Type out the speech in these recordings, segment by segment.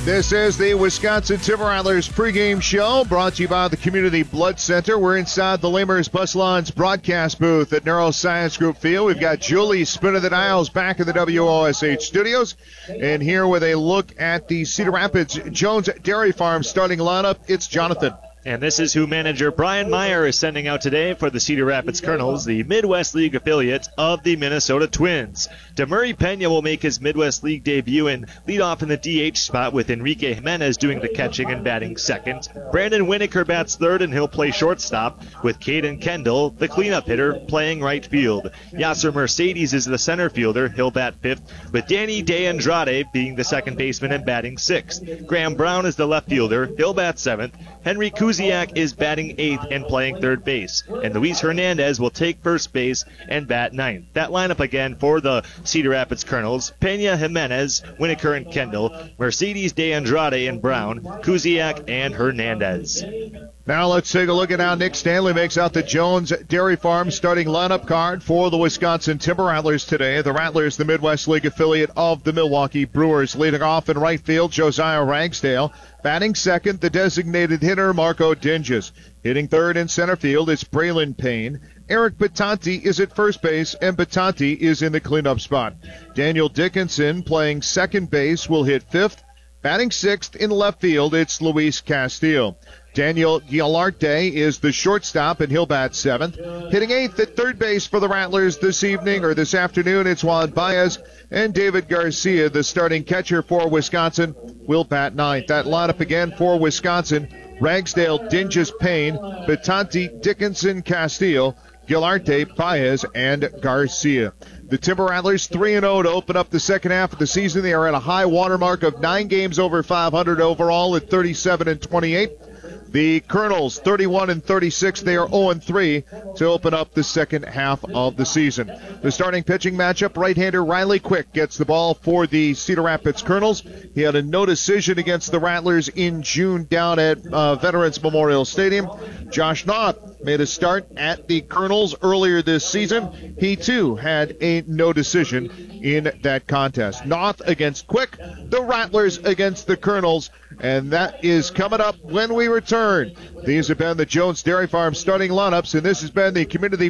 This is the Wisconsin Timber Rattlers pregame show brought to you by the Community Blood Center. We're inside the Lamers Bus Lines broadcast booth at Neuroscience Group Field. We've got Julie spinning the dials back in the WOSH studios. And here with a look at the Cedar Rapids Jones Dairy Farm starting lineup, it's Jonathan. And this is who manager Brian Meyer is sending out today for the Cedar Rapids Colonels, the Midwest League affiliate of the Minnesota Twins. Demurray Pena will make his Midwest League debut and lead off in the DH spot with Enrique Jimenez doing the catching and batting second. Brandon Winokur bats third and he'll play shortstop with Caden Kendall, the cleanup hitter, playing right field. Yasser Mercedes is the center fielder. He'll bat fifth with Danny De Andrade being the second baseman and batting sixth. Graham Brown is the left fielder. He'll bat seventh. Henry Kuziak is batting eighth and playing third base. And Luis Hernandez will take first base and bat ninth. That lineup again for the Cedar Rapids Colonels: Pena, Jimenez, Winokur, and Kendall, Mercedes, De Andrade, and Brown, Kuziak, and Hernandez. Now let's take a look at how Nick Stanley makes out the Jones Dairy Farm starting lineup card for the Wisconsin Timber Rattlers today. The Rattlers, the Midwest League affiliate of the Milwaukee Brewers. Leading off in right field, Josiah Ragsdale. Batting second, the designated hitter, Marco Dinges. Hitting third in center field, it's Braylon Payne. Eric Batanti is at first base, and Batanti is in the cleanup spot. Daniel Dickinson playing second base will hit fifth. Batting sixth in left field, it's Luis Castillo. Daniel Giolarte is the shortstop, and he'll bat seventh. Hitting eighth at third base for the Rattlers this afternoon, it's Juan Baez. And David Garcia, the starting catcher for Wisconsin, will bat ninth. That lineup again for Wisconsin: Ragsdale, Dinges, Payne, Batanti, Dickinson, Castillo, Giolarte, Baez, and Garcia. The Timber Rattlers 3-0 to open up the second half of the season. They are at a high watermark of 9 games over 500 overall at 37-28. The Colonels 31-36. They are 0-3 to open up the second half of the season. The starting pitching matchup: right-hander Riley Quick gets the ball for the Cedar Rapids Colonels. He had a no decision against the Rattlers in June down at Veterans Memorial Stadium. Josh Knopf made a start at the Colonels earlier this season. He too had a no decision in that contest. Knopf against Quick, the Rattlers against the Colonels, and that is coming up when we return. These have been the Jones Dairy Farm starting lineups, and this has been the Community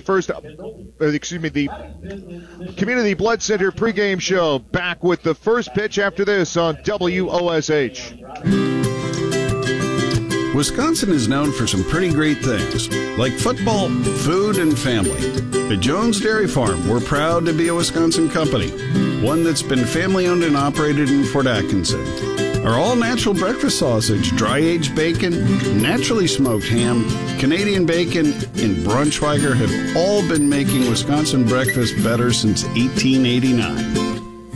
Blood Center pregame show. Back with the first pitch after this on WOSH. Wisconsin is known for some pretty great things, like football, food, and family. At Jones Dairy Farm, we're proud to be a Wisconsin company, one that's been family-owned and operated in Fort Atkinson. Our all-natural breakfast sausage, dry-aged bacon, naturally smoked ham, Canadian bacon, and Braunschweiger have all been making Wisconsin breakfast better since 1889.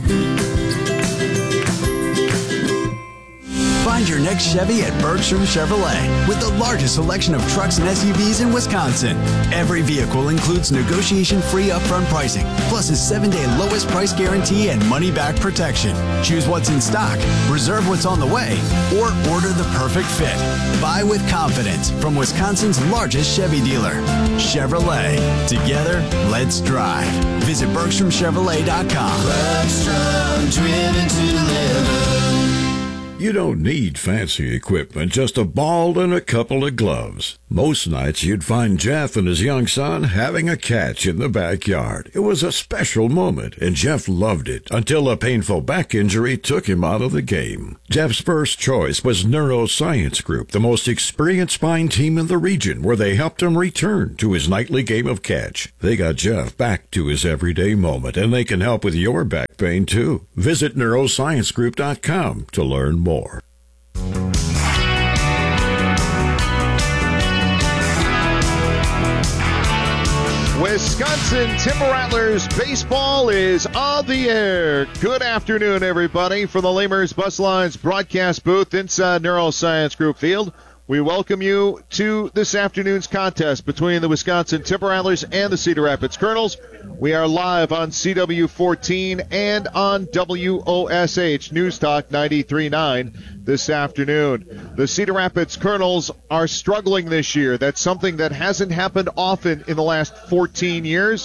Find your next Chevy at Bergstrom Chevrolet with the largest selection of trucks and SUVs in Wisconsin. Every vehicle includes negotiation-free upfront pricing, plus a 7-day lowest price guarantee and money-back protection. Choose what's in stock, reserve what's on the way, or order the perfect fit. Buy with confidence from Wisconsin's largest Chevy dealer, Chevrolet. Together, let's drive. Visit BergstromChevrolet.com. Bergstrom, driven to deliver. You don't need fancy equipment, just a ball and a couple of gloves. Most nights you'd find Jeff and his young son having a catch in the backyard. It was a special moment, and Jeff loved it until a painful back injury took him out of the game. Jeff's first choice was Neuroscience Group, the most experienced spine team in the region, where they helped him return to his nightly game of catch. They got Jeff back to his everyday moment, and they can help with your back pain too. Visit neurosciencegroup.com to learn more. Wisconsin Timber Rattlers baseball is on the air. Good afternoon, everybody, from the Lamers Bus Lines broadcast booth inside Neuroscience Group Field. We welcome you to this afternoon's contest between the Wisconsin Timber Rattlers and the Cedar Rapids Colonels. We are live on CW14 and on WOSH News Talk 93.9 this afternoon. The Cedar Rapids Colonels are struggling this year. That's something that hasn't happened often in the last 14 years.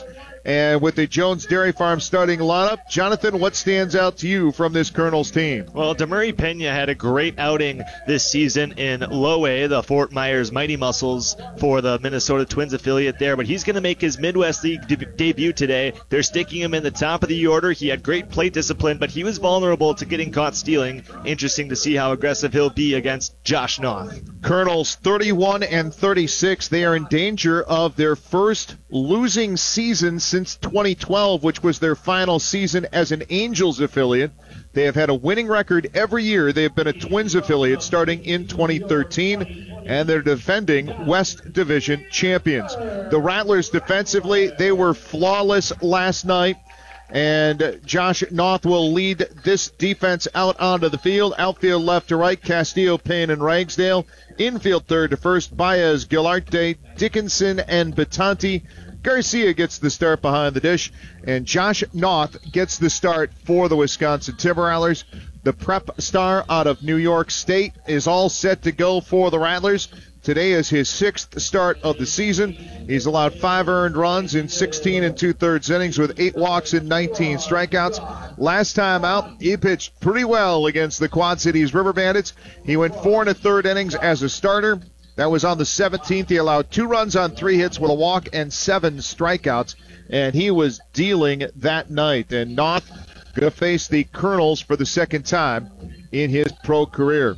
And with the Jones Dairy Farm starting lineup, Jonathan, what stands out to you from this Colonels team? Well, Demurray Pena had a great outing this season in Low A, the Fort Myers Mighty Muscles for the Minnesota Twins affiliate there, but he's going to make his Midwest League debut today. They're sticking him in the top of the order. He had great plate discipline, but he was vulnerable to getting caught stealing. Interesting to see how aggressive he'll be against Josh Noth. Colonels 31 and 36. They are in danger of their first losing season since 2012, which was their final season as an Angels affiliate. They have had a winning record every year. They have been a Twins affiliate starting in 2013, and they're defending West Division champions. The Rattlers defensively, they were flawless last night, and Josh Noth will lead this defense out onto the field. Outfield left to right, Castillo, Payne, and Ragsdale. Infield third to first, Baez, Gilarte, Dickinson, and Batanti. Garcia gets the start behind the dish, and Josh Noth gets the start for the Wisconsin Timberrattlers. The prep star out of New York State is all set to go for the Rattlers. Today is his sixth start of the season. He's allowed 5 earned runs in 16 2/3 innings with 8 walks and 19 strikeouts. Last time out, he pitched pretty well against the Quad Cities River Bandits. He went 4 1/3 innings as a starter. That was on the 17th. He allowed 2 runs on 3 hits with a walk and 7 strikeouts, and he was dealing that night. And Noth going to face the Colonels for the second time in his pro career.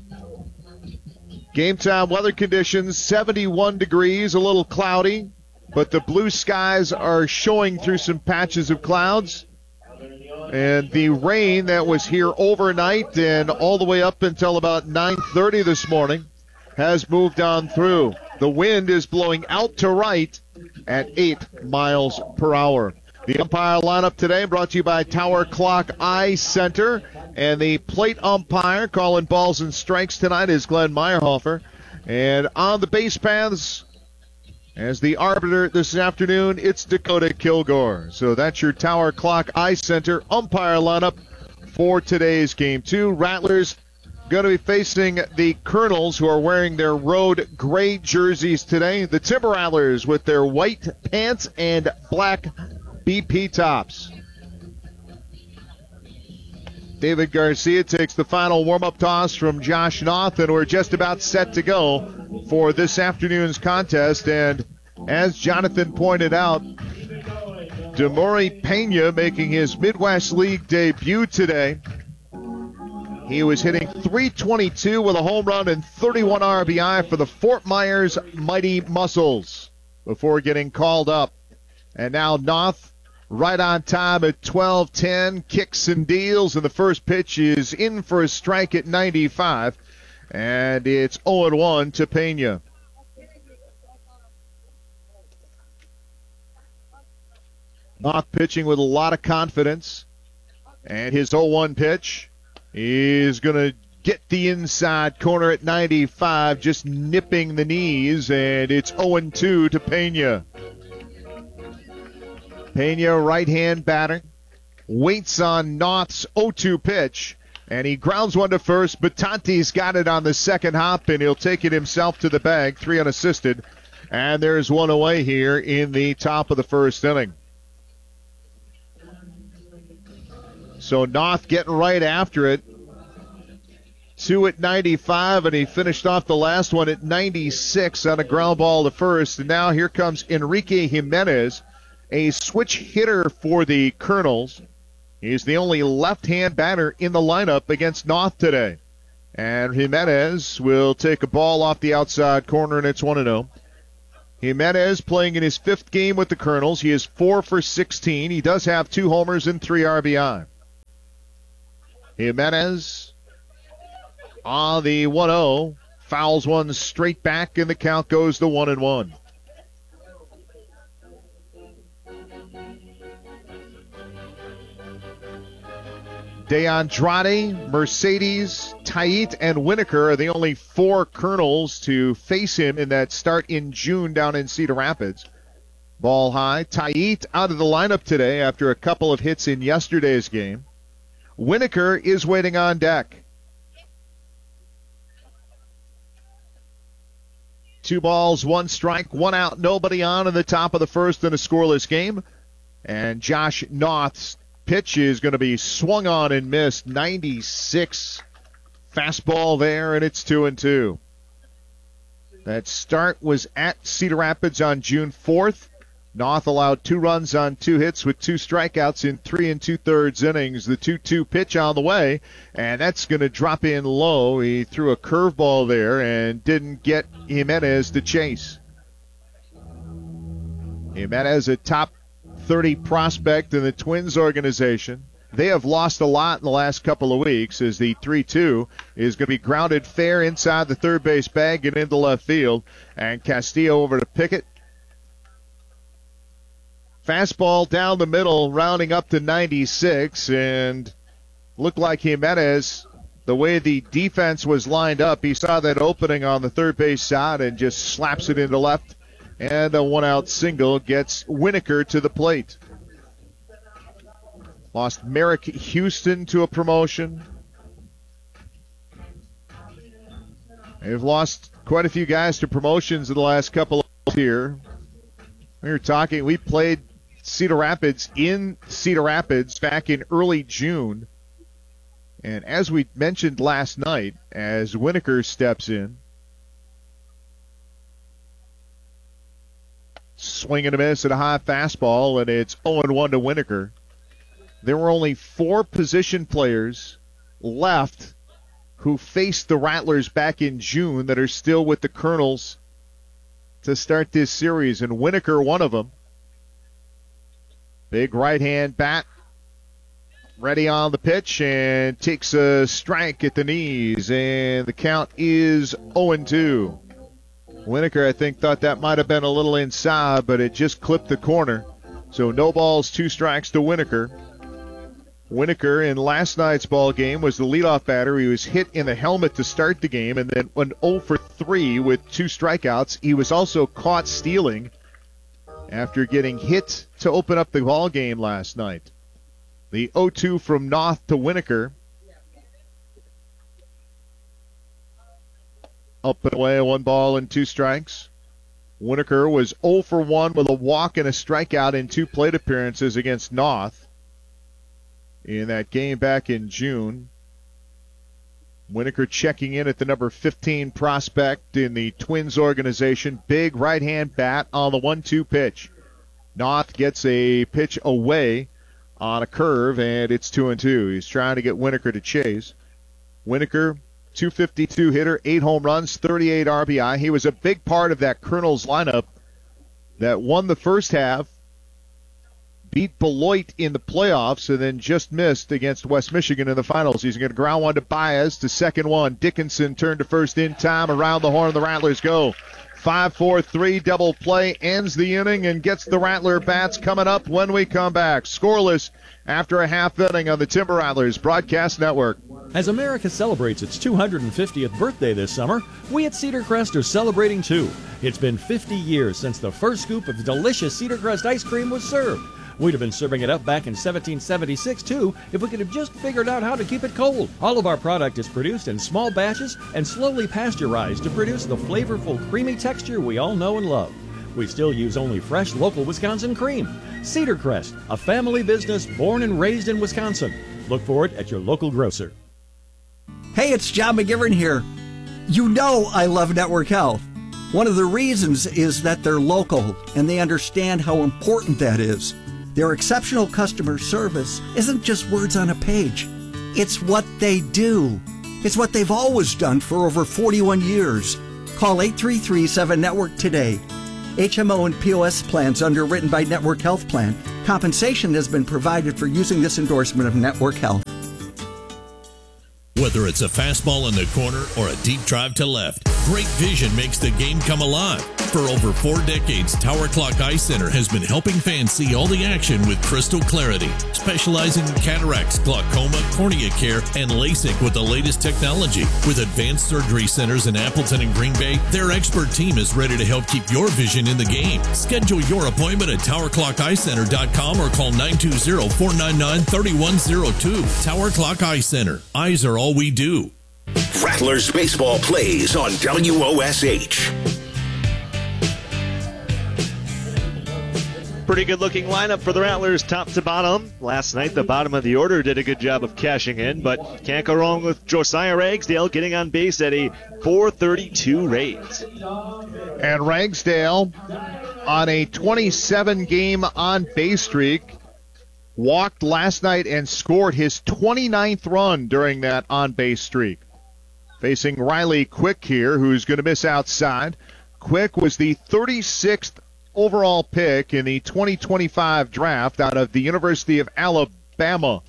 Game time weather conditions, 71 degrees, a little cloudy, but the blue skies are showing through some patches of clouds. And the rain that was here overnight and all the way up until about 9:30 this morning has moved on through. The wind is blowing out to right at 8 miles per hour. The umpire lineup today brought to you by Tower Clock Eye Center. And the plate umpire calling balls and strikes tonight is Glenn Meyerhofer. And on the base paths, as the arbiter this afternoon, it's Dakota Kilgore. So that's your Tower Clock Eye Center umpire lineup for today's game 2. Rattlers going to be facing the Colonels, who are wearing their road gray jerseys today. The Timber Rattlers with their white pants and black BP tops. David Garcia takes the final warm-up toss from Josh Noth, and we're just about set to go for this afternoon's contest. And as Jonathan pointed out, Demurray Pena making his Midwest League debut today. He was hitting .322 with a home run and 31 RBI for the Fort Myers Mighty Muscles before getting called up. And now Noth right on time at 12:10, kicks and deals, and the first pitch is in for a strike at 95, and it's 0-1 to Pena. Noth pitching with a lot of confidence, and his 0-1 pitch is going to get the inside corner at 95, just nipping the knees, and it's 0-2 to Pena. Pena, right-hand batter, waits on Noth's 0-2 pitch, and he grounds one to first. Batanti's got it on the second hop, and he'll take it himself to the bag, 3 unassisted. And there's one away here in the top of the first inning. So Noth getting right after it. 2 at 95, and he finished off the last one at 96 on a ground ball to first. And now here comes Enrique Jimenez, a switch hitter for the Colonels. He's the only left-hand batter in the lineup against Noth today. And Jimenez will take a ball off the outside corner, and it's 1-0. Jimenez playing in his 5th game with the Colonels. He is 4 for 16. He does have 2 homers and 3 RBI. Jimenez on the 1-0. Fouls one straight back, and the count goes to 1-1. DeAndrade, Mercedes, Tait, and Winokur are the only 4 Colonels to face him in that start in June down in Cedar Rapids. Ball high. Tait out of the lineup today after a couple of hits in yesterday's game. Winokur is waiting on deck. 2 balls, 1 strike, 1 out, nobody on in the top of the first in a scoreless game. And Josh Noth's pitch is going to be swung on and missed. 96 fastball there, and it's 2-2. That start was at Cedar Rapids on June 4th. Noth allowed 2 runs on 2 hits with 2 strikeouts in 3 2/3 innings. The 2-2 pitch on the way, and that's going to drop in low. He threw a curveball there and didn't get Jimenez to chase. Jimenez, a top 30 prospect in the Twins organization. They have lost a lot in the last couple of weeks as the 3-2 is going to be grounded fair inside the third base bag and into left field. And Castillo over to Pickett. Fastball down the middle, rounding up to 96, and looked like Jimenez, the way the defense was lined up, he saw that opening on the third base side and just slaps it into left. And a 1-out single gets Winokur to the plate. Lost Merrick Houston to a promotion. They've lost quite a few guys to promotions in the last couple of years. We played Cedar Rapids in Cedar Rapids back in early June. And as we mentioned last night, as Winokur steps in, swing and a miss at a high fastball, and it's 0-1 to Winokur. There were only 4 position players left who faced the Rattlers back in June that are still with the Colonels to start this series, and Winokur one of them. Big right-hand bat, ready on the pitch, and takes a strike at the knees, and the count is 0-2. Winokur, I think, thought that might have been a little inside, but it just clipped the corner. So no balls, 2 strikes to Winokur. Winokur in last night's ball game was the leadoff batter. He was hit in the helmet to start the game and then went 0 for 3 with 2 strikeouts. He was also caught stealing after getting hit to open up the ball game last night. The 0-2 from Noth to Winokur. Up and away, 1 ball and 2 strikes. Winokur was 0 for 1 with a walk and a strikeout in 2 plate appearances against Noth in that game back in June. Winokur checking in at the number 15 prospect in the Twins organization. Big right-hand bat on the 1-2 pitch. Noth gets a pitch away on a curve, and it's 2-2. He's trying to get Winokur to chase. Winokur, 252 hitter, 8 home runs, 38 RBI. He was a big part of that Colonels lineup that won the first half, beat Beloit in the playoffs, and then just missed against West Michigan in the finals. He's going to ground one to Baez to second one. Dickinson turned to first in time. Around the horn, the Rattlers go. 5-4-3 double play ends the inning and gets the Rattler bats coming up when we come back. Scoreless after a half inning on the Timber Rattlers Broadcast Network. As America celebrates its 250th birthday this summer, we at Cedar Crest are celebrating too. It's been 50 years since the first scoop of delicious Cedar Crest ice cream was served. We'd have been serving it up back in 1776, too, if we could have just figured out how to keep it cold. All of our product is produced in small batches and slowly pasteurized to produce the flavorful, creamy texture we all know and love. We still use only fresh, local Wisconsin cream. Cedar Crest, a family business born and raised in Wisconsin. Look for it at your local grocer. Hey, it's John McGivern here. You know I love Network Health. One of the reasons is that they're local and they understand how important that is. Their exceptional customer service isn't just words on a page. It's what they do. It's what they've always done for over 41 years. Call 833-7-NETWORK today. HMO and POS plans underwritten by Network Health Plan. Compensation has been provided for using this endorsement of Network Health. Whether it's a fastball in the corner or a deep drive to left, great vision makes the game come alive. For over 4 decades, Tower Clock Eye Center has been helping fans see all the action with crystal clarity, specializing in cataracts, glaucoma, cornea care, and LASIK with the latest technology. With advanced surgery centers in Appleton and Green Bay, their expert team is ready to help keep your vision in the game. Schedule your appointment at TowerClockEyeCenter.com or call 920-499-3102. Tower Clock Eye Center. Eyes are all we do. Rattlers baseball plays on WOSH. Pretty good looking lineup for the Rattlers, top to bottom. Last night, the bottom of the order did a good job of cashing in, but can't go wrong with Josiah Ragsdale getting on base at a .432 rate. And Ragsdale, on a 27-game on-base streak, walked last night and scored his 29th run during that on-base streak. Facing Riley Quick here, who's going to miss outside. Quick was the 36th overall pick in the 2025 draft out of the University of Alabama.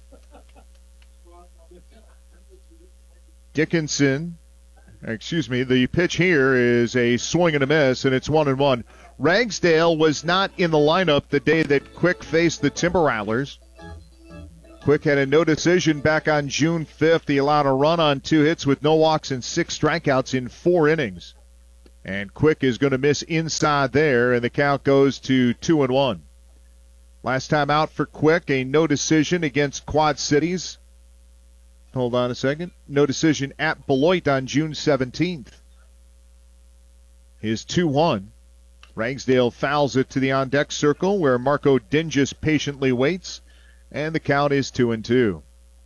The pitch here is a swing and a miss, and it's 1-1. Ragsdale was not in the lineup the day that Quick faced the Timber Rattlers. Quick had a no decision back on June 5th. He allowed a run on 2 hits with no walks and 6 strikeouts in 4 innings. And Quick is going to miss inside there, and the count goes to 2-1. Last time out for Quick, a no decision against Quad Cities. Hold on a second. No decision at Beloit on June 17th. His 2-1. Ragsdale fouls it to the on-deck circle where Marco Dingus patiently waits, and the count is 2-2.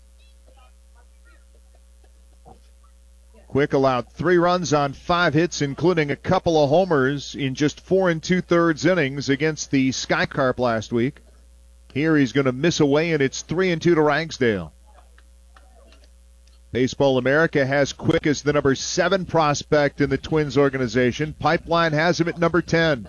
Quick allowed 3 runs on 5 hits, including a couple of homers in just 4 2/3 innings against the Sky Carp last week. Here he's going to miss away, and it's 3-2 to Ragsdale. Baseball America has Quick as the number 7 prospect in the Twins organization. Pipeline has him at number 10.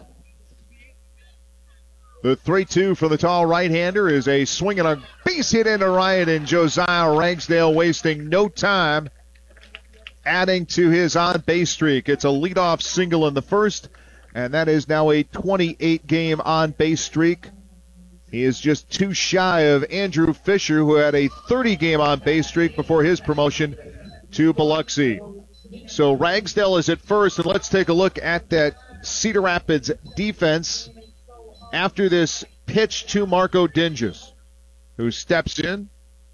The 3-2 from the tall right-hander is a swing and a base hit into right, and Josiah Ragsdale wasting no time adding to his on-base streak. It's a leadoff single in the first, and that is now a 28-game on-base streak. He is just 2 shy of Andrew Fisher, who had a 30-game on-base streak before his promotion to Biloxi. So Ragsdale is at first, and let's take a look at that Cedar Rapids defense after this pitch to Marco Dingus, who steps in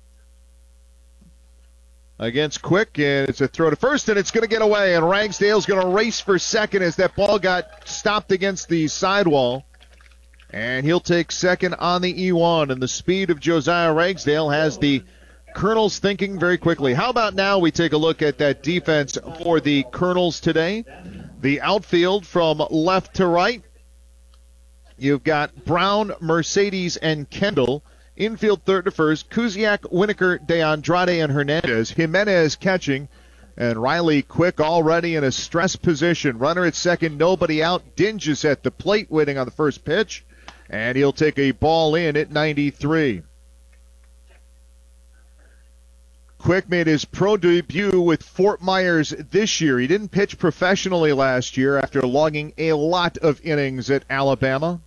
against Quick, and it's a throw to first, and it's going to get away, and Ragsdale's going to race for second as that ball got stopped against the sidewall, and he'll take second on the E1, and the speed of Josiah Ragsdale has the Colonels thinking very quickly. How about now we take a look at that defense for the Colonels today? The outfield from left to right, you've got Brown, Mercedes, and Kendall. Infield third to first, Kuziak, Winokur, De Andrade, and Hernandez. Jimenez catching, and Riley Quick already in a stress position. Runner at second, nobody out. Dingus at the plate waiting on the first pitch, and he'll take a ball in at 93. Quick made his pro debut with Fort Myers this year. He didn't pitch professionally last year after logging a lot of innings at Alabama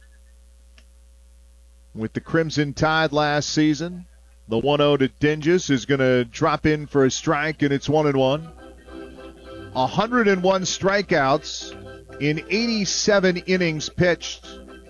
with the Crimson Tide last season. The 1-0 to Dingus is going to drop in for a strike, and it's 1-1. 101 strikeouts in 87 innings pitched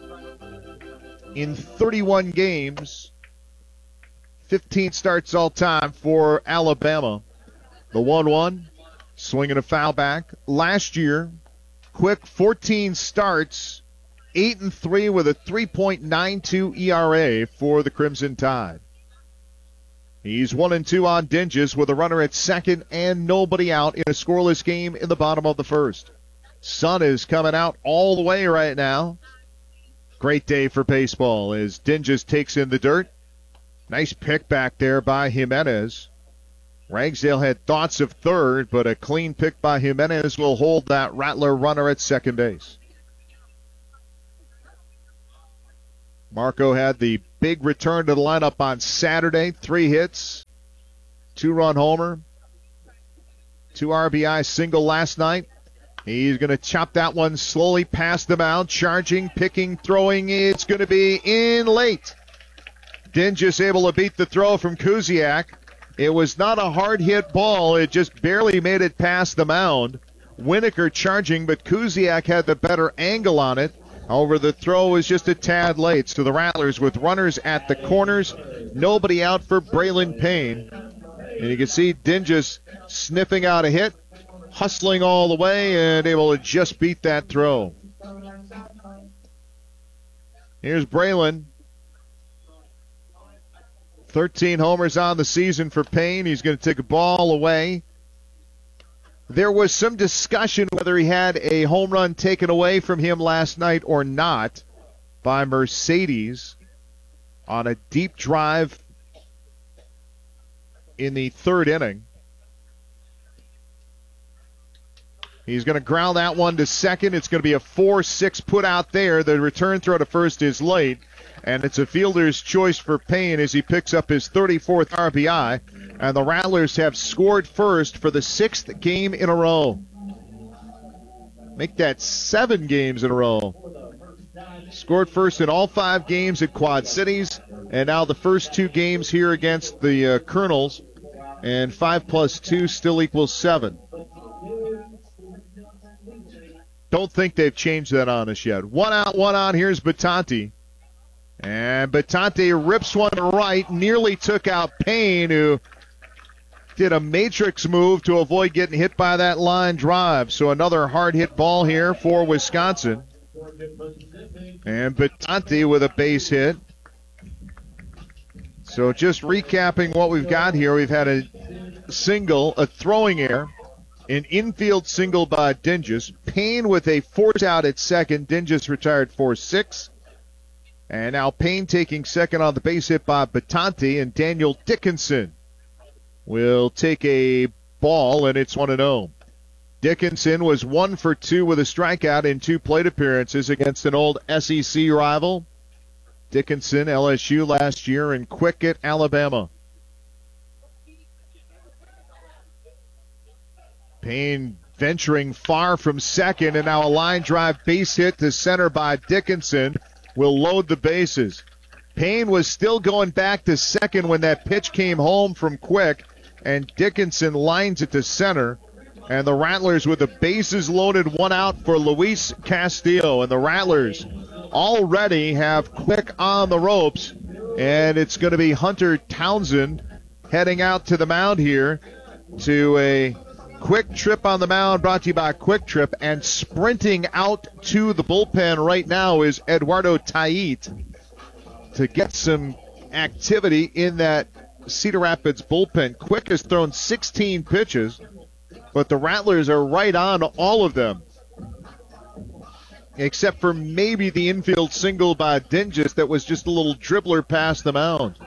in 31 games. 15 starts all time for Alabama. The 1-1, swinging a foul back. Last year, Quick 14 starts, 8-3 with a 3.92 ERA for the Crimson Tide. He's 1-2 on Dingus with a runner at second and nobody out in a scoreless game in the bottom of the first. Sun is coming out all the way right now. Great day for baseball as Dingus takes in the dirt. Nice pick back there by Jimenez. Ragsdale had thoughts of third, but a clean pick by Jimenez will hold that Rattler runner at second base. Marco had the big return to the lineup on Saturday. 3 hits, 2-run homer, 2 RBI single last night. He's going to chop that one slowly past the mound. Charging, picking, throwing. It's going to be in late. Dingus able to beat the throw from Kuziak. It was not a hard hit ball. It just barely made it past the mound. Winokur charging, but Kuziak had the better angle on it. However, the throw was just a tad late. So the Rattlers with runners at the corners. Nobody out for Braylon Payne. And you can see Dingus sniffing out a hit, hustling all the way, and able to just beat that throw. Here's Braylon. 13 homers on the season for Payne. He's going to take a ball away. There was some discussion whether he had a home run taken away from him last night or not by Mercedes on a deep drive in the third inning. He's going to ground that one to second. It's going to be a 4-6 put out there. The return throw to first is late, and it's a fielder's choice for Payne as he picks up his 34th RBI. And the Rattlers have scored first for the 6th game in a row. Make that 7 games in a row. Scored first in all 5 games at Quad Cities, and now the first 2 games here against the Colonels. And 5 plus 2 still equals 7. Don't think they've changed that on us yet. 1 out, 1 on. Here's Batanti. And Batanti rips one to right, nearly took out Payne, who did a matrix move to avoid getting hit by that line drive. So another hard hit ball here for Wisconsin. And Batanti with a base hit. So just recapping what we've got here, we've had a single, a throwing error, an infield single by Dinges. Payne with a force out at second. Dinges retired 4-6. And now Payne taking second on the base hit by Batanti, and Daniel Dickinson will take a ball, and it's 1-0. Dickinson was 1 for 2 with a strikeout in 2 plate appearances against an old SEC rival. Dickinson, LSU last year, and Quick at Alabama. Payne venturing far from second, and now a line drive base hit to center by Dickinson will load the bases. Payne was still going back to second when that pitch came home from Quick, and Dickinson lines it to center. And the Rattlers with the bases loaded, 1 out for Luis Castillo. And the Rattlers already have Quick on the ropes, and it's going to be Hunter Townsend heading out to the mound here to a Quick Trip on the mound, brought to you by Quick Trip. And sprinting out to the bullpen right now is Eduardo Tait to get some activity in that Cedar Rapids bullpen. Quick has thrown 16 pitches, but the Rattlers are right on all of them, except for maybe the infield single by Dinges that was just a little dribbler past the mound.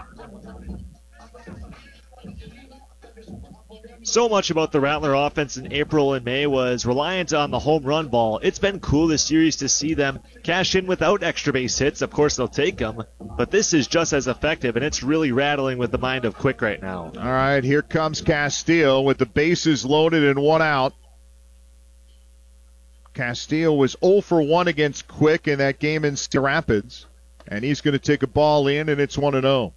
So much about the Rattler offense in April and May was reliant on the home run ball. It's been cool this series to see them cash in without extra base hits. Of course, they'll take them, but this is just as effective, and it's really rattling with the mind of Quick right now. All right, here comes Castillo with the bases loaded and 1 out. Castillo was 0 for 1 against Quick in that game in Cedar Rapids, and he's going to take a ball in, and it's 1-0.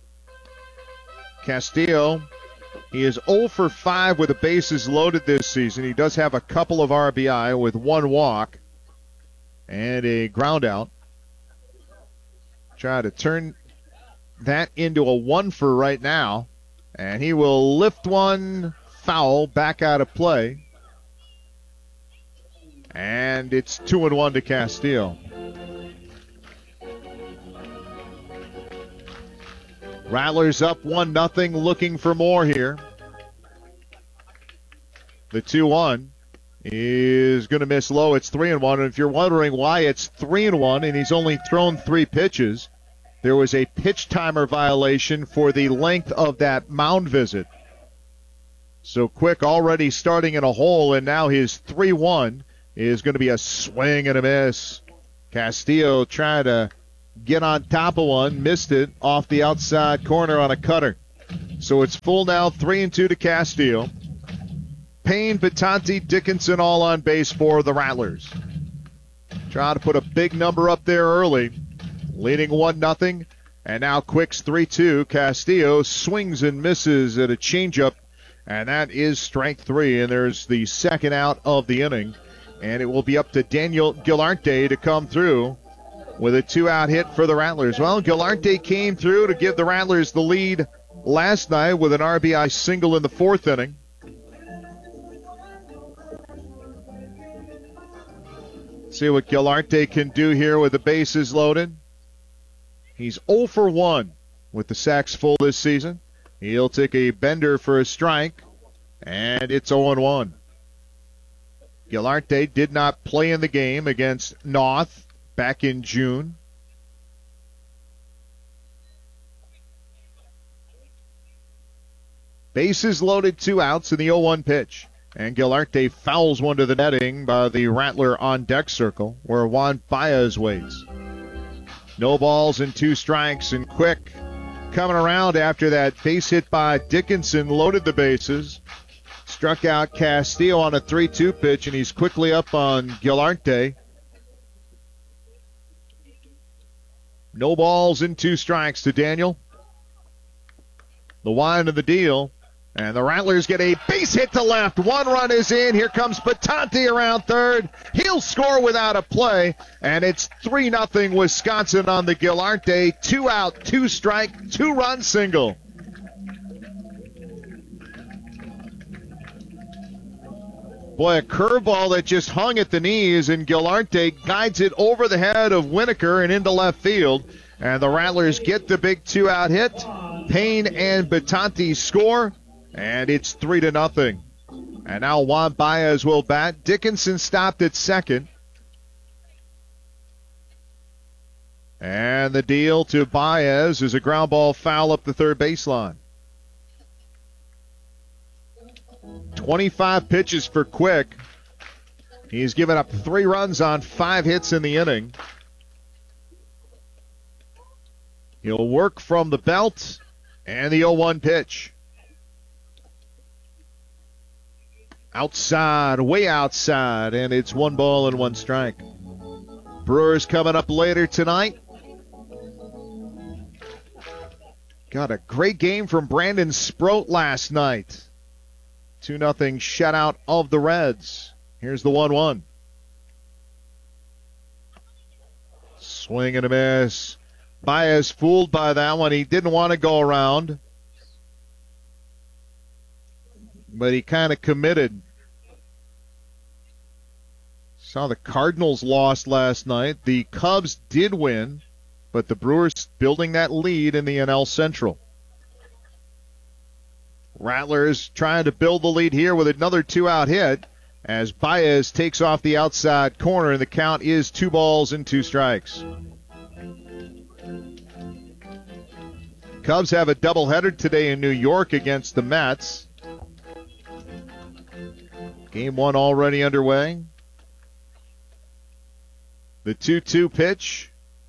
Castillo, he is 0 for 5 with the bases loaded this season. He does have a couple of RBI with 1 walk and a ground out. Try to turn that into a 1 for right now. And he will lift one foul back out of play. And it's 2-1 to Castillo. Rattlers up 1-0, looking for more here. The 2-1 is going to miss low. It's 3-1. And if you're wondering why it's 3-1 and he's only thrown 3 pitches, there was a pitch timer violation for the length of that mound visit. So Quick already starting in a hole, and now his 3-1 is going to be a swing and a miss. Castillo trying to get on top of one, missed it off the outside corner on a cutter. So it's full now, 3-2 to Castillo. Payne, Batanti, Dickinson all on base for the Rattlers. Trying to put a big number up there early, leading 1-0. And now Quick's 3-2. Castillo swings and misses at a changeup, and that is strike 3. And there's the second out of the inning. And it will be up to Daniel Gillarte to come through with a 2-out hit for the Rattlers. Well, Gillarte came through to give the Rattlers the lead last night with an RBI single in the 4th inning. See what Gillarte can do here with the bases loaded. He's 0 for 1 with the sacks full this season. He'll take a bender for a strike, and it's 0-1. Gilarte did not play in the game against North back in June. Bases loaded, 2 outs in the 0-1 pitch. And Gilarte fouls one to the netting by the Rattler on deck circle where Juan Baez waits. No balls and 2 strikes, and Quick coming around after that base hit by Dickinson loaded the bases. Struck out Castillo on a 3-2 pitch, and he's quickly up on Gilarte. No balls and 2 strikes to Daniel. The wind of the deal. And the Rattlers get a base hit to left. 1 run is in. Here comes Batanti around third. He'll score without a play. And it's 3-0 Wisconsin on the Gilarte. 2 out, 2 strike, 2-run single. Boy, a curveball that just hung at the knees, and Gilarte guides it over the head of Winokur and into left field. And the Rattlers get the big 2-out hit. Payne and Batanti score. And it's 3-0. And now Juan Baez will bat. Dickinson stopped at second. And the deal to Baez is a ground ball foul up the third baseline. 25 pitches for Quick. He's given up 3 runs on 5 hits in the inning. He'll work from the belt and the 0-1 pitch. Outside, way outside, and it's 1 ball and 1 strike. Brewers coming up later tonight. Got a great game from Brandon Sproat last night. 2-0 shutout of the Reds. Here's the 1-1. Swing and a miss. Baez fooled by that one. He didn't want to go around, but he kind of committed. Saw the Cardinals lost last night. The Cubs did win, but the Brewers building that lead in the NL Central. Rattlers trying to build the lead here with another 2-out hit as Baez takes off the outside corner, and the count is 2 balls and 2 strikes. Cubs have a doubleheader today in New York against the Mets. Game 1 already underway. The 2-2 pitch.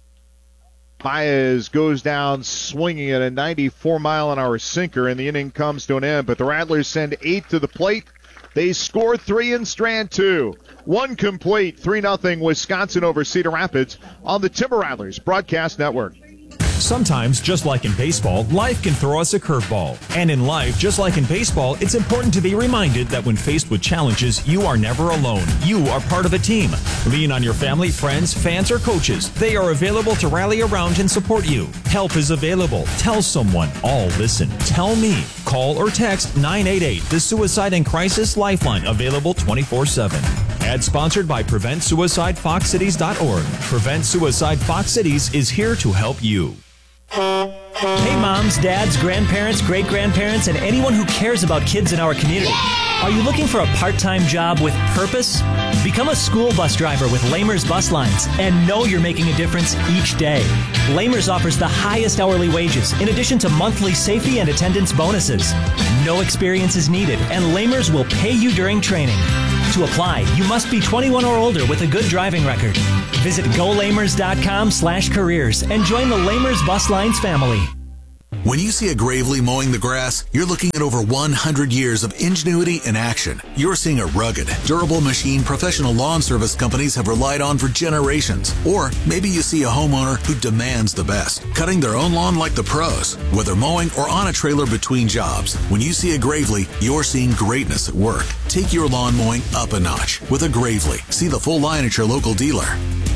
Baez goes down swinging at a 94-mile-an-hour sinker, and the inning comes to an end. But the Rattlers send 8 to the plate. They score 3 in strand 2. 1 complete, 3-0 Wisconsin over Cedar Rapids on the Timber Rattlers Broadcast Network. Sometimes, just like in baseball, life can throw us a curveball. And in life, just like in baseball, it's important to be reminded that when faced with challenges, you are never alone. You are part of a team. Lean on your family, friends, fans, or coaches. They are available to rally around and support you. Help is available. Tell someone. All listen. Tell me. Call or text 988, the Suicide and Crisis Lifeline, available 24/7. Ad sponsored by PreventSuicideFoxCities.org. Prevent Suicide Fox Cities is here to help you. Hey moms, dads, grandparents, great-grandparents, and anyone who cares about kids in our community. Are you looking for a part-time job with purpose? Become a school bus driver with Lamers Bus Lines and know you're making a difference each day. Lamers offers the highest hourly wages in addition to monthly safety and attendance bonuses. No experience is needed, and Lamers will pay you during training. To apply, you must be 21 or older with a good driving record. Visit golamers.com/careers and join the Lamers Bus Lines family. When you see a Gravely mowing the grass, you're looking at over 100 years of ingenuity in action. You're seeing a rugged, durable machine professional lawn service companies have relied on for generations. Or maybe you see a homeowner who demands the best, cutting their own lawn like the pros, whether mowing or on a trailer between jobs. When you see a Gravely, you're seeing greatness at work. Take your lawn mowing up a notch with a Gravely. See the full line at your local dealer.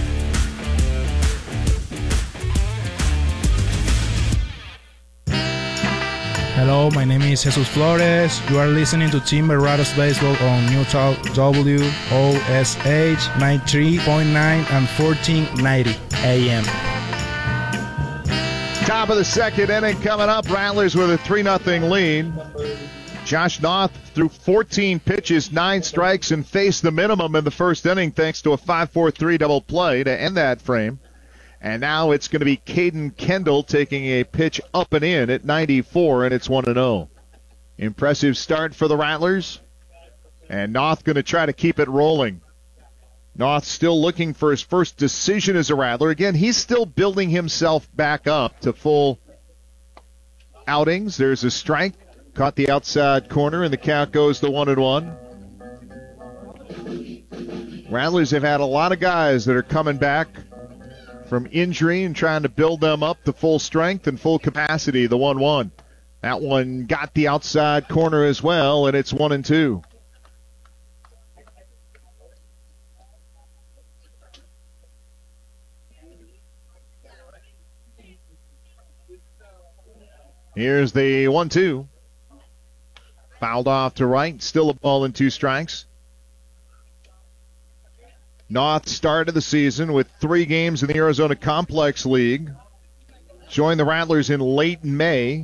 Hello, my name is Jesus Flores. You are listening to Timber Rattlers Baseball on New Talk WOSH 93.9 and 1490 AM. Top of the second inning coming up. Rattlers with a 3-0 lead. Josh Noth threw 14 pitches, 9 strikes, and faced the minimum in the first inning thanks to a 5-4-3 double play to end that frame. And now it's going to be Caden Kendall taking a pitch up and in at 94, and it's 1-0. Impressive start for the Rattlers. And Noth going to try to keep it rolling. Noth still looking for his first decision as a Rattler. Again, he's still building himself back up to full outings. There's a strike. Caught the outside corner, and the count goes to 1-1. Rattlers have had a lot of guys that are coming back from injury and trying to build them up to full strength and full capacity. The 1-1. That one got the outside corner as well, and it's 1-2. Here's the 1-2. Fouled off to right. Still a ball and 2 strikes. Noth started the season with 3 games in the Arizona Complex League. Joined the Rattlers in late May.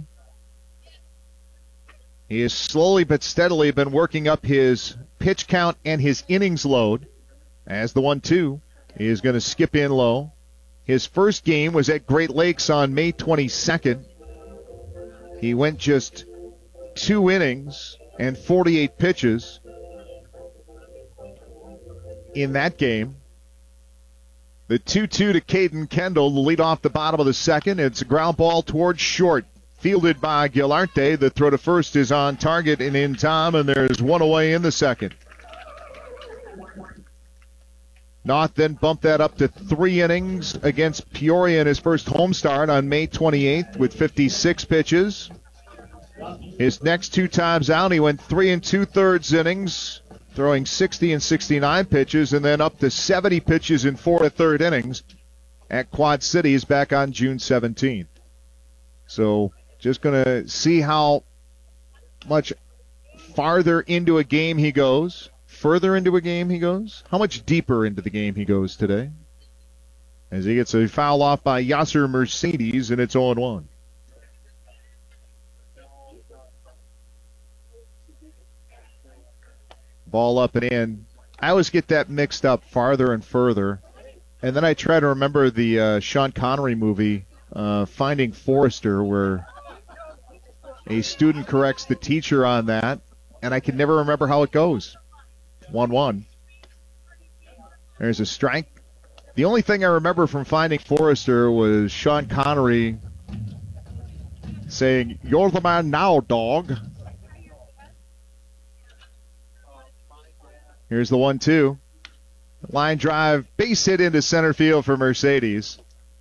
He has slowly but steadily been working up his pitch count and his innings load. As the 1-2 is going to skip in low. His first game was at Great Lakes on May 22nd. He went just 2 innings and 48 pitches in that game. The 2-2 to Caden Kendall, the lead off the bottom of the second. It's a ground ball towards short. Fielded by Gilarte. The throw to first is on target and in time, and there's 1 away in the second. Noth then bumped that up to 3 innings against Peoria in his first home start on May 28th with 56 pitches. His next 2 times out, he went 3 2/3 innings, throwing 60 and 69 pitches, and then up to 70 pitches in 4 1/3 innings at Quad Cities back on June 17th. So just going to see how much farther into a game he goes. Further into a game he goes? How much deeper into the game he goes today? As he gets a foul off by Yasser Mercedes, and it's 0-1. Ball up and in. I always get that mixed up farther and further. And then I try to remember the Sean Connery movie, Finding Forrester, where a student corrects the teacher on that, and I can never remember how it goes. 1-1. There's a strike. The only thing I remember from Finding Forrester was Sean Connery saying, "You're the man now, dog." Here's the 1-2. Line drive, base hit into center field for Mercedes.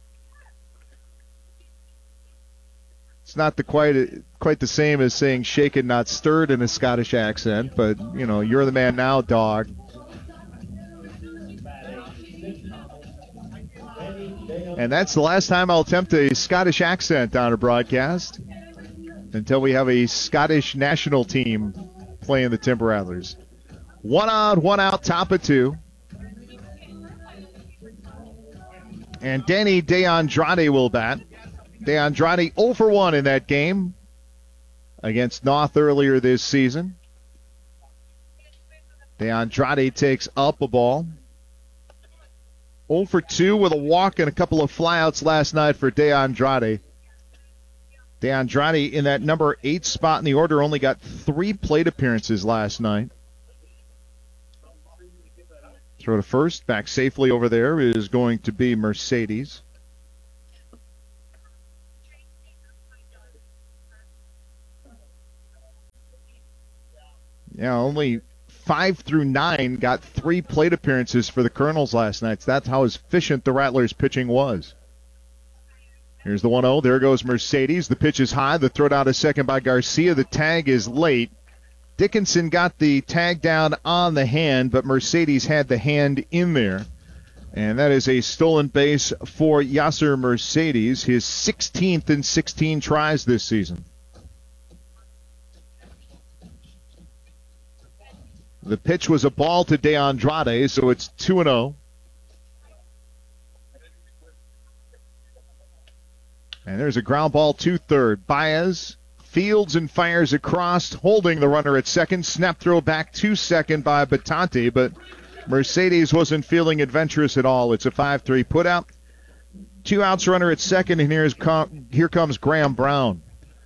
It's not quite the same as saying shaken, not stirred in a Scottish accent, but, you know, you're the man now, dog. And that's the last time I'll attempt a Scottish accent on a broadcast until we have a Scottish national team playing the Timber Rattlers. 1 on, 1 out, top of 2. And Danny DeAndrade will bat. DeAndrade 0 for 1 in that game against Noth earlier this season. DeAndrade takes up a ball. 0 for 2 with a walk and a couple of flyouts last night for DeAndrade. DeAndrade in that number 8 spot in the order only got 3 plate appearances last night. Throw to first, back safely over there is going to be Mercedes. Yeah, only 5 through 9 got 3 plate appearances for the Colonels last night. So that's how efficient the Rattlers pitching was. Here's the 1-0. There goes Mercedes. The pitch is high. The throw down to second by Garcia. The tag is late. Dickinson got the tag down on the hand, but Mercedes had the hand in there. And that is a stolen base for Yasser Mercedes, his 16th in 16 tries this season. The pitch was a ball to DeAndrade, so it's 2-0. And there's a ground ball to third. Baez fields and fires across, holding the runner at second. Snap throw back to second by Batante, but Mercedes wasn't feeling adventurous at all. It's a 5-3 putout. 2 outs, runner at second, and here comes Graham Brown.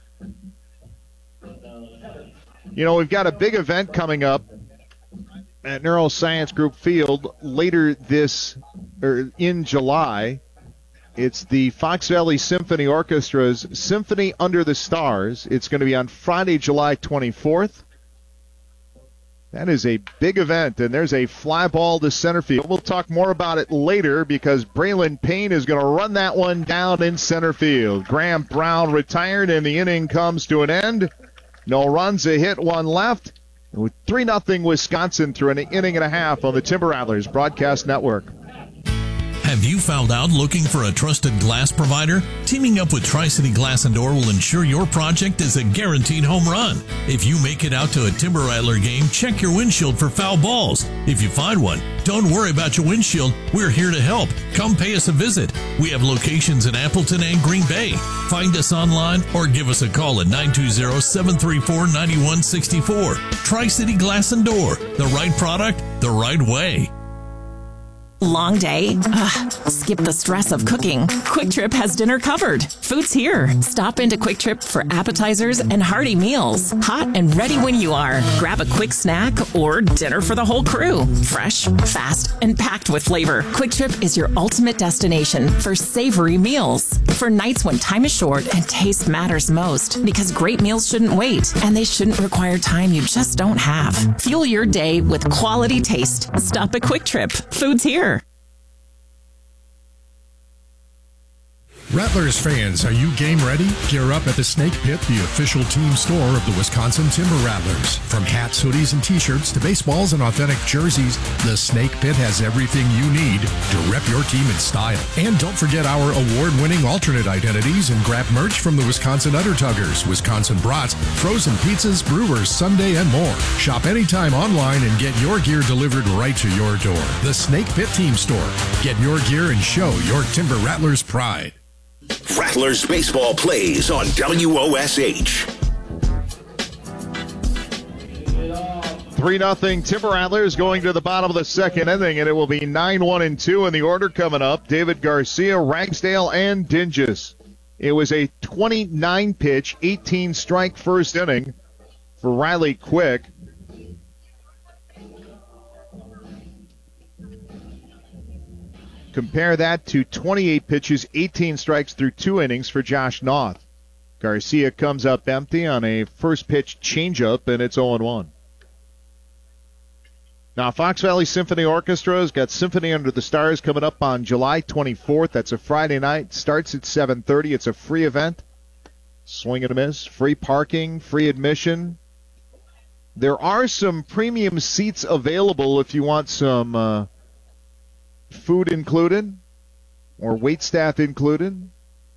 You know, we've got a big event coming up at Neuroscience Group Field later in July. It's the Fox Valley Symphony Orchestra's Symphony Under the Stars. It's going to be on Friday, July 24th. That is a big event, and there's a fly ball to center field. We'll talk more about it later because Braylon Payne is going to run that one down in center field. Graham Brown retired, and the inning comes to an end. No runs, a hit, 1 left. 3-0 Wisconsin through an inning and a half on the Timber Rattlers Broadcast Network. Have you found out looking for a trusted glass provider? Teaming up with Tri-City Glass and Door will ensure your project is a guaranteed home run. If you make it out to a Timber Rattler game, check your windshield for foul balls. If you find one, don't worry about your windshield. We're here to help. Come pay us a visit. We have locations in Appleton and Green Bay. Find us online or give us a call at 920-734-9164. Tri-City Glass and Door. The right product, the right way. Long day? Skip the stress of cooking. Quick Trip has dinner covered. Food's here. Stop into Quick Trip for appetizers and hearty meals. Hot and ready when you are. Grab a quick snack or dinner for the whole crew. Fresh, fast, and packed with flavor. Quick Trip is your ultimate destination for savory meals. For nights when time is short and taste matters most. Because great meals shouldn't wait, and they shouldn't require time you just don't have. Fuel your day with quality taste. Stop at Quick Trip. Food's here. Rattlers fans, are you game ready? Gear up at the Snake Pit, the official team store of the Wisconsin Timber Rattlers. From hats, hoodies, and t-shirts to baseballs and authentic jerseys, the Snake Pit has everything you need to rep your team in style. And don't forget our award-winning alternate identities and grab merch from the Wisconsin Udder Tuggers, Wisconsin Brats, frozen pizzas, brewers, Sunday, and more. Shop anytime online and get your gear delivered right to your door. The Snake Pit Team Store. Get your gear and show your Timber Rattlers pride. Rattlers baseball plays on WOSH. 3-0 Timber Rattlers going to the bottom of the second inning, and it will be 9-1-2 in the order coming up. David Garcia, Ragsdale, and Dinges. It was a 29-pitch, 18-strike first inning for Riley Quick. Compare that to 28 pitches, 18 strikes through 2 innings for Josh Noth. Garcia comes up empty on a first pitch changeup, and it's 0-1. Now, Fox Valley Symphony Orchestra has got Symphony Under the Stars coming up on July 24th. That's a Friday night. Starts at 7:30. It's a free event. Swing and a miss. Free parking, free admission. There are some premium seats available if you want some food included or wait staff included.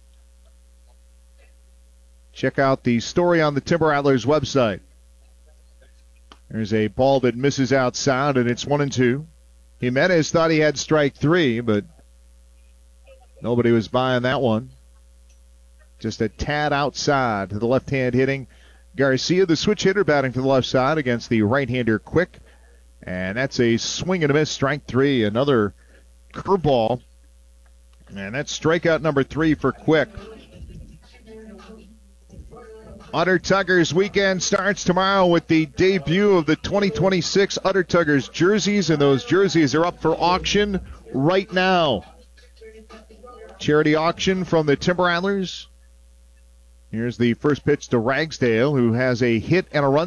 Check out the story on the Timber Rattlers website. There's a ball that misses outside, and it's 1-2. Jimenez thought he had strike 3, but nobody was buying that one. Just a tad outside to the left-hand hitting Garcia, the switch hitter, batting to the left side against the right-hander Quick. And that's a swing and a miss, strike 3. Another curveball, and that's strikeout number 3 for Quick. Udder Tuggers weekend starts tomorrow with the debut of the 2026 Udder Tuggers jerseys, and those jerseys are up for auction right now. Charity auction from the Timber Rattlers. Here's the first pitch to Ragsdale, who has a hit and a run